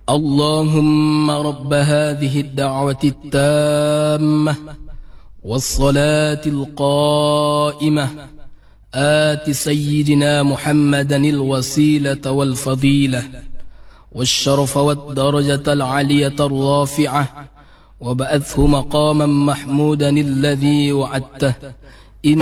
اللهم رب هذه الدعوة التامة والصلاة القائمة آت سيدنا محمدا الوسيلة والفضيلة والشرف والدرجة العالية الرافعة وبعثه مقاما محمودا الذي وعدته